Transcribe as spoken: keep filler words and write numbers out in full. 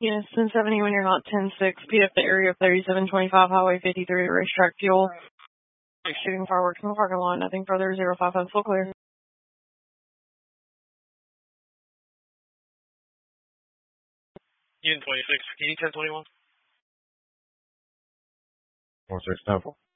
Yes, ten seventy when you're not ten six. P F the area of thirty-seven twenty-five, Highway fifty-three, racetrack fuel. Shooting fireworks in the parking lot. Nothing further. zero five five, full clear. Union twenty-six, E ten twenty-one. one six ten four.